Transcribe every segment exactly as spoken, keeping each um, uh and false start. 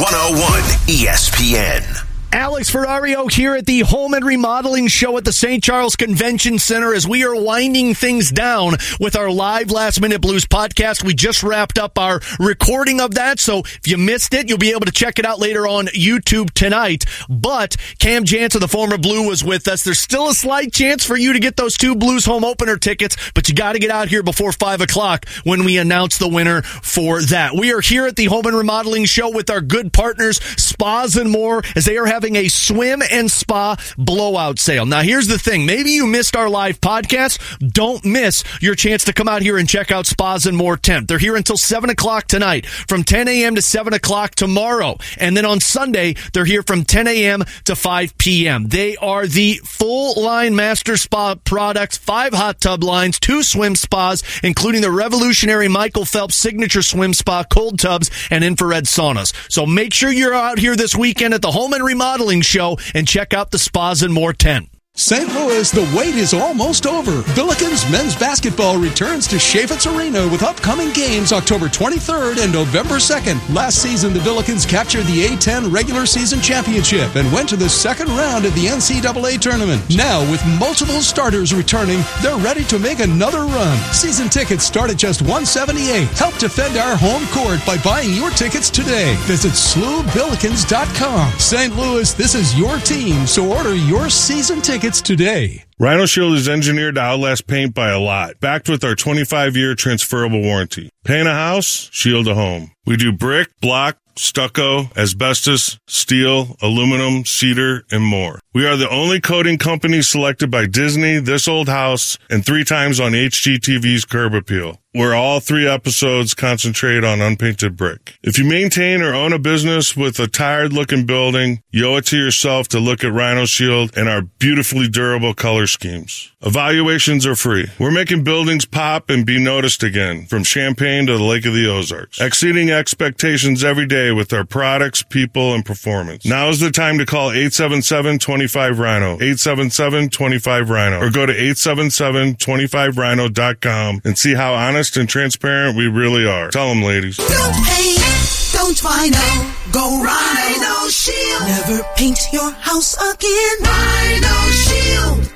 one oh one E S P N. Alex Ferrario here at the Home and Remodeling Show at the Saint Charles Convention Center as we are winding things down with our live Last Minute Blues podcast. We just wrapped up our recording of that, so if you missed it, you'll be able to check it out later on YouTube tonight. But Cam Jansen, the former Blue, was with us. There's still a slight chance for you to get those two Blues home opener tickets, but you got to get out here before five o'clock when we announce the winner for that. We are here at the Home and Remodeling Show with our good partners, Spas and More, as they are having a swim and spa blowout sale. Now, here's the thing. Maybe you missed our live podcast. Don't miss your chance to come out here and check out Spas and More Temp. They're here until seven o'clock tonight, from ten a.m. to seven o'clock tomorrow. And then on Sunday, they're here from ten a.m. to five p.m. They are the full-line master spa products, five hot tub lines, two swim spas, including the revolutionary Michael Phelps signature swim spa, cold tubs, and infrared saunas. So make sure you're out here this weekend at the Home and Remodeling Show and check out the Spas and More tent. Saint Louis, the wait is almost over. Billikens men's basketball returns to Chaifetz Arena with upcoming games October twenty-third and November second. Last season, the Billikens captured the A ten regular season championship and went to the second round of the N C double A tournament. Now, with multiple starters returning, they're ready to make another run. Season tickets start at just one hundred seventy-eight dollars. Help defend our home court by buying your tickets today. Visit S L U Billikens dot com. Saint Louis, this is your team, so order your season tickets today. Rhino Shield is engineered to outlast paint by a lot, backed with our twenty-five year transferable warranty. Paint a house, shield a home. We do brick, block, stucco, asbestos, steel, aluminum, cedar, and more. We are the only coating company selected by Disney, This Old House, and three times on H G T V's Curb Appeal, where all three episodes concentrate on unpainted brick. If you maintain or own a business with a tired-looking building, you owe it to yourself to look at Rhino Shield and our beautifully durable color schemes. Evaluations are free. We're making buildings pop and be noticed again, from Champaign to the Lake of the Ozarks, exceeding expectations every day with our products, people, and performance. Now is the time to call eight seven seven, two five, Rhino, eight seven seven, two five, Rhino, or go to eight seven seven, two five rhino dot com and see how honest and transparent we really are. Tell them, ladies. Don't paint, don't Rhino, go Rhino Shield. Never paint your house again. Rhino Shield.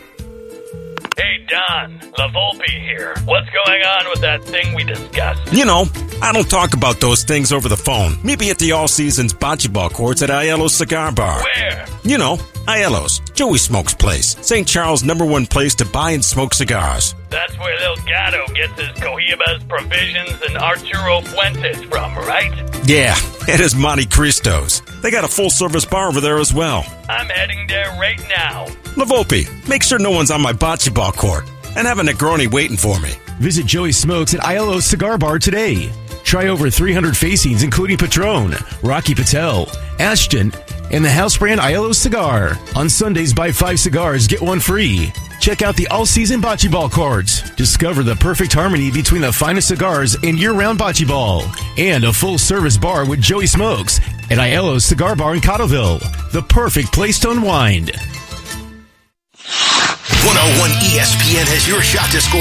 Hey, Don, La Volpe here. What's going on with that thing we discussed? You know, I don't talk about those things over the phone. Maybe at the All Seasons Bocce Ball courts at Aiello's Cigar Bar. Where? You know, Aiello's, Joey Smoke's place. Saint Charles' number one place to buy and smoke cigars. That's where El Gato gets his Cohibas, Provisions, and Arturo Fuentes from, right? Yeah, it is Monte Cristo's. They got a full-service bar over there as well. I'm heading there right now. La Volpe, make sure no one's on my bocce ball court. And have a Negroni waiting for me. Visit Joey Smokes at Aiello's Cigar Bar today. Try over three hundred facings, including Patron, Rocky Patel, Ashton, and the house brand Aiello's Cigar. On Sundays, buy five cigars, get one free. Check out the all-season bocce ball courts. Discover the perfect harmony between the finest cigars and year-round bocce ball. And a full-service bar with Joey Smokes at Aiello's Cigar Bar in Cottleville. The perfect place to unwind. one oh one E S P N has your shot to score